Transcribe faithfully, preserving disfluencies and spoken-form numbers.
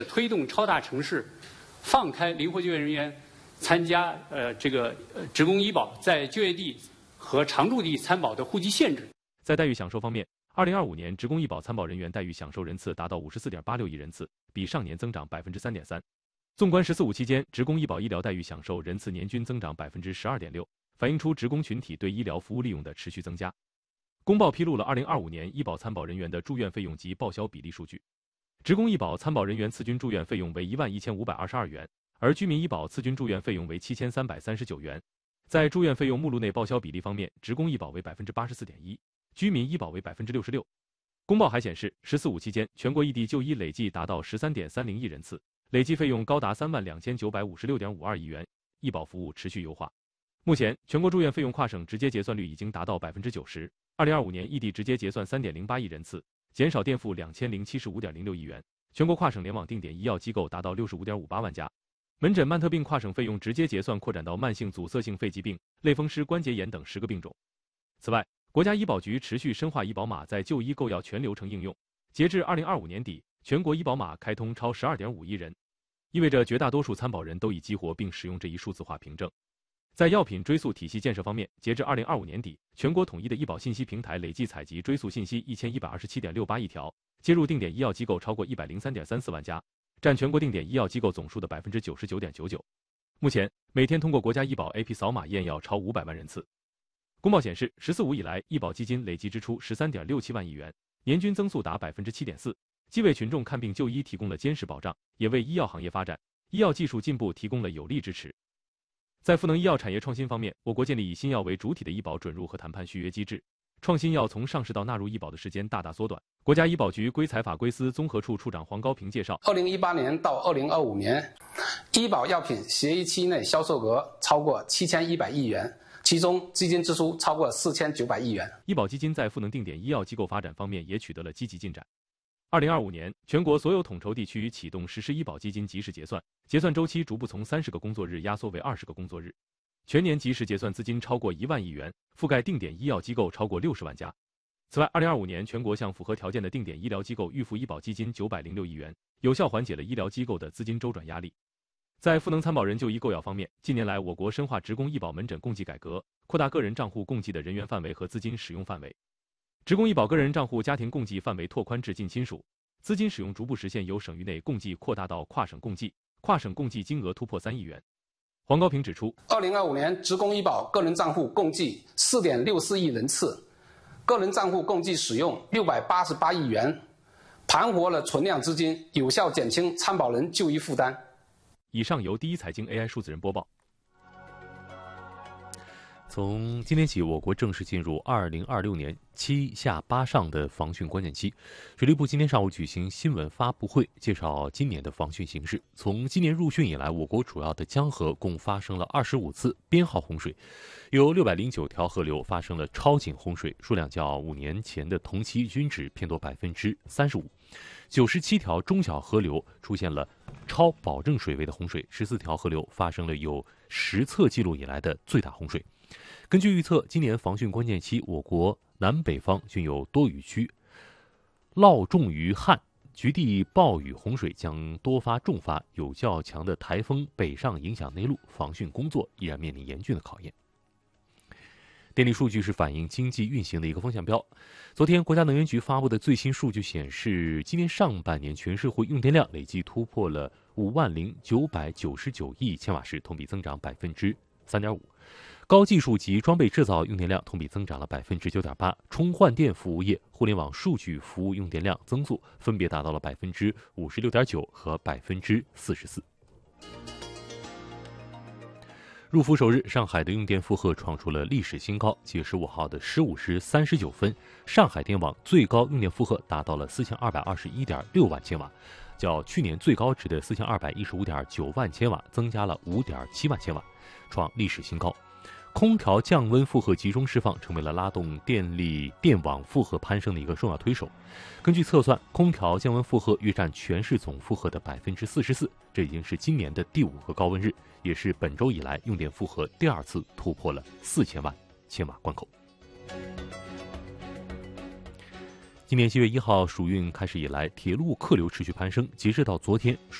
推动超大城市放开灵活就业人员参加呃这个呃职工医保在就业地和常住地参保的户籍限制。 在待遇享受方面，二零二五年职工医保参保人员待遇享受人次达到五十四点八六亿人次，比上年增长百分之三点三。纵观“十四五”期间，职工医保医疗待遇享受人次年均增长百分之十二点六，反映出职工群体对医疗服务利用的持续增加。公报披露了二零二五年医保参保人员的住院费用及报销比例数据。职工医保参保人员次均住院费用为一万一千五百二十二元，而居民医保次均住院费用为七千三百三十九元。在住院费用目录内报销比例方面，职工医保为百分之八十四点一，居民医保为百分之六十六。公报还显示，“十四五”期间，全国异地就医累计达到十三点三零亿人次，累计费用高达三万两千九百五十六点五二亿元，医保服务持续优化。目前，全国住院费用跨省直接结算率已经达到百分之九十。二零二五年异地直接结算三点零八亿人次，减少垫付两千零七十五点零六亿元。全国跨省联网定点医药机构达到六十五点五八万家。门诊慢特病跨省费用直接结算扩展到慢性阻塞性肺疾病、类风湿关节炎等十个病种。此外，国家医保局持续深化医保码在就医购药全流程应用。截至二零二五年底，全国医保码开通超十二点五亿人，意味着绝大多数参保人都已激活并使用这一数字化凭证。在药品追溯体系建设方面，截至二零二五年底，全国统一的医保信息平台累计采集追溯信息一千一百二十七点六八亿条，接入定点医药机构超过一百零三点三四万家，占全国定点医药机构总数的百分之九十九点九九。目前，每天通过国家医保 A P 扫码验药超五百万人次。公报显示，“十四五”以来，医保基金累计支出十三点六七万亿元，年均增速达百分之七点四，既为群众看病就医提供了坚实保障，也为医药行业发展、医药技术进步提供了有力支持。在赋能医药产业创新方面，我国建立以新药为主体的医保准入和谈判续约机制，创新药从上市到纳入医保的时间大大缩短。国家医保局规财法规司综合处处长黄高平介绍， 二零一八年到二零二五年，医保药品协议期内销售额超过七千一百亿元，其中基金支出超过四千九百亿元。 医保基金在赋能定点医药机构发展方面也取得了积极进展。二零二五年，全国所有统筹地区启动实施医保基金即时结算，结算周期逐步从三十个工作日压缩为二十个工作日，全年即时结算资金超过一万亿元，覆盖定点医药机构超过六十万家。此外，二零二五年全国向符合条件的定点医疗机构预付医保基金九百零六亿元，有效缓解了医疗机构的资金周转压力。在赋能参保人就医购药方面，近年来我国深化职工医保门诊共计改革，扩大个人账户共计的人员范围和资金使用范围。职工医保个人账户家庭共计范围拓宽至近亲属，资金使用逐步实现由省域内共计扩大到跨省共计，跨省共计金额突破三亿元。黄高平指出， 二零二五年职工医保个人账户共计四点六四亿人次，个人账户共计使用六百八十八亿元，盘活了存量资金，有效减轻参保人就医负担。 以上由第一财经 A I 数字人播报。 从今天起，我国正式进入二零二六年七下八上的防汛关键期。水利部今天上午举行新闻发布会，介绍今年的防汛形势。从今年入汛以来，我国主要的江河共发生了二十五次编号洪水，有六百零九条河流发生了超警洪水，数量较五年前的同期均值偏多百分之三十五。九十七条中小河流出现了超保证水位的洪水，十四条河流发生了有实测记录以来的最大洪水。根据预测，今年防汛关键期，我国南北方均有多雨区，涝重于旱，局地暴雨洪水将多发重发，有较强的台风北上影响内陆，防汛工作依然面临严峻的考验。电力数据是反映经济运行的一个风向标。昨天，国家能源局发布的最新数据显示，今年上半年全社会用电量累计突破了五万零九百九十九亿千瓦时，同比增长百分之三点五。高技术及装备制造用电量同比增长了百分之九点八，充换电服务业、互联网数据服务用电量增速分别达到了百分之五十六点九和百分之四十四。入伏首日，上海的用电负荷创出了历史新高。七月十五号的十五时三十九分，上海电网最高用电负荷达到了四千二百二十一点六万千瓦，较去年最高值的四千二百一十五点九万千瓦增加了五点七万千瓦，创历史新高。空调降温负荷集中释放成为了拉动电力电网负荷攀升的一个重要推手。根据测算，空调降温负荷约占全市总负荷的百分之四十四，这已经是今年的第五个高温日，也是本周以来用电负荷第二次突破了四千万千瓦关口。 今年七月一号暑运开始以来，铁路客流持续攀升，截至到昨天。